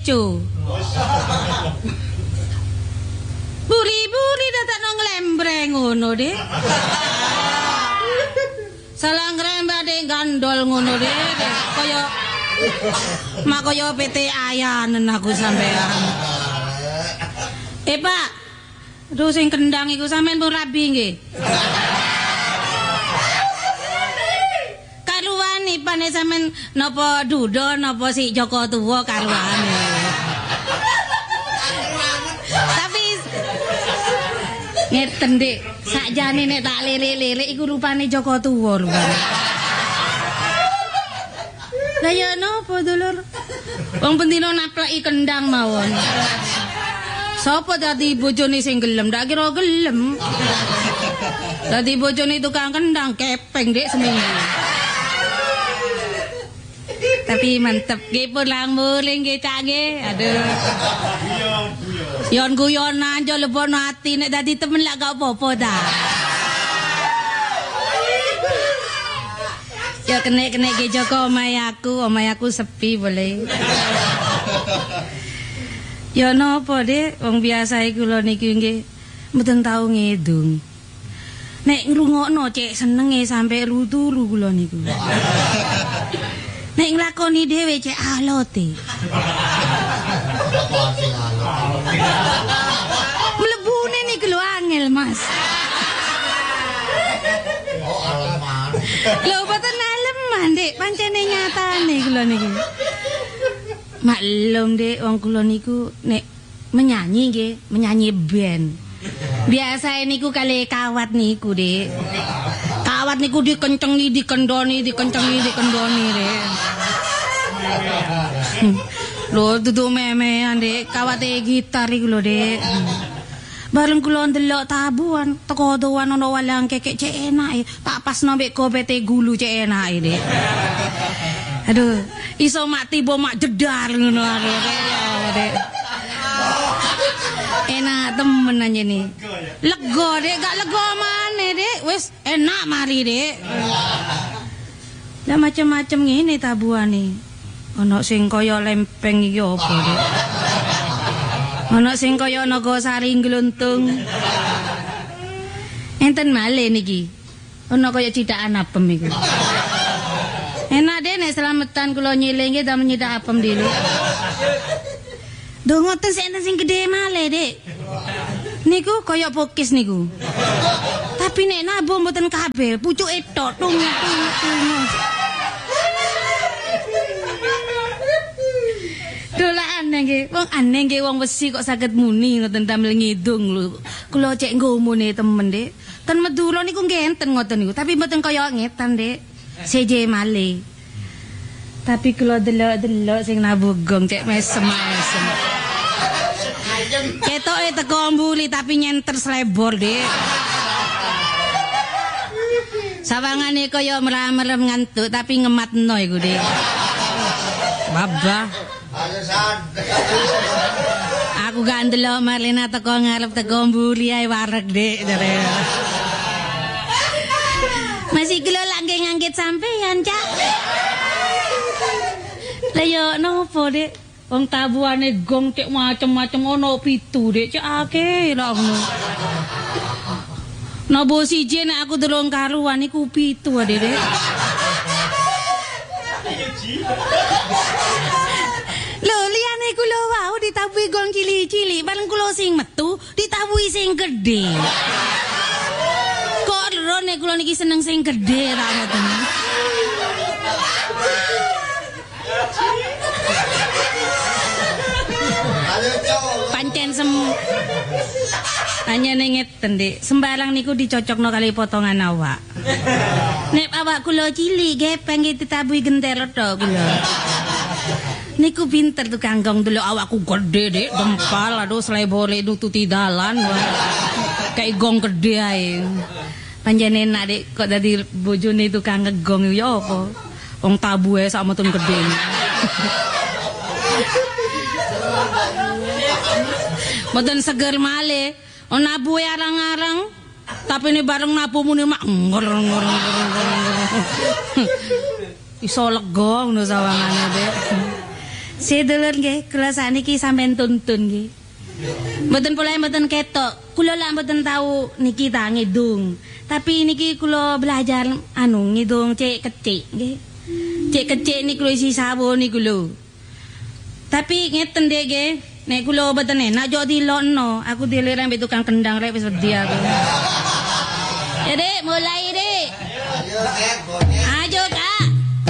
ijo. Buri-buri datakno nglembreng ngono, Dik. Salah ngrembade gandol ngono, Dik. Kaya PT ayanen aku sampean. Pak. Aduh sing kendang iku sampean pun rabi nggih. Karuane pane sampean napa Dudo napa si Joko Tuwa karuane. Tapi ngeten Dik, sakjane nek tak lirik-lirik iku rupane Joko Tuwa rupane. Lah ya napa dulur? Wong pendino napleki kendang mawon. Sapa dadi bojone sing gelem? Ndak kira gelem. Dadi bojone tukang kendang kepeng Dik seminggu. Tapi mantep nggih pulang mulih nggih Cak nggih. Aduh. Yon guyonan aja lebono ati nek dadi temen lak gak apa-apa ta. Ya kene-kene ge Joko omahe aku sepi boleh. Ya napa Dik, wong biasa kula niki nggih mboten tau ngedung. Nek ngrungokno cek senenge sampe turu kula niku. Nek nglakoni dhewe cek alote. Mlebune niku lho angel, Mas. Oh, aleman. Lho boten aleman, Dik, pancene nyatane kula niki. Maklum Dik, wong kula niku nek menyanyi nggih, menyanyi band. Biasa niku kali kawat niku, Dik. Kawat niku dikencengi, dikendoni, Dik. Lho dudu memean, Dik. Kawate gitar iku lho, Dik. Bareng kula ndelok tabuhan, teko doan ana walang kekek cek enake. Tak pasno mbek gopete gulu cek enake, Dik. Aduh, iso mak tiba mak jedar ngono aku ya, Dik. Enak temen aja nih. Lega, Dik, gak lega maneh, Dik. Wis enak mari, Dik. Lah macam-macam ngene tabuhane. Ana sing kaya lempeng iki apa, Dik? Ana sing kaya Nagasari gluntung. Enten malih niki. Ana kaya cithakan apem iku. Enak deh nek selametan kula nyeling nggih damel nyedak apem dhewe. Duh ngoten sing gedhe malih, Dik. Niku kaya pokis niku. Tapi nek nabung mboten kabeh, pucuke tok tung. Dola aneh nggih, wong aneh nggih wong wesi kok saged muni ngoten damel ngidung lho. Kula cek ngomone temen, Dik. Ten Madura niku nggih enten ngoten niku, tapi mboten kaya ngetan, Dik. Seje malih. Tapi kula delok-delok sing nabugong cek mesem-mesem. Ketoke teko mbuli tapi nyenter slebor, Dik. Sawangane kaya merem-merem ngantuk tapi ngematno iku, Dik. Babah. Aku gak ndelok Marlina teko ngarep teko mbuli ae wareg, Dik. Masih kula lak nggih ngangkit sampean, Cak. Lah yo nopo, Dik? Wong tabuhane gong cek macem-macem ono 7, Dik. Cek akeh lho ngono. Nopo siji nek aku delok karuan iku 7, Dik. Lho liyane kula wau ditabuhi gong cilik-cilik, bareng kula sing metu ditabuhi sing gedhe. Kok lho nek kula niki seneng sing gedhe ra ngoten. Pancen hanya ngeten, Dik. Sembarang niku dicocokno kali potongan awak. Nek awak kula cilik gepeng ditabuhi gentel tok kula. Niku pinter tukang gong delok awakku gede, Dik, dempal aduh slebore nututi dalan. Kayak gong gede ae. Pancen enak, Dik, kok dadi bojone tukang ngegong ya apa? Wong tabuhe sak metun gede. Mboten seger malih. Nabuhe arang-arang. Tapi ini bareng nabu muni mak ngor. Iso lega ngono sawangane, Dik. Sedulur nggih, kula sakniki sampean tuntun nggih. Mboten pula mboten ketok. Kula lak mboten tahu niki ta ngidung. Tapi niki kula belajar ngidung cek kecik nggih. Cek kecik niku isi sawon niku lho. Tapi ngeten dek nggih, nek kula mboten enak jo dilokno, aku dilir ambek tukang kendang rek wis wedi aku. Ya Dik, mulai Dik. Ayo,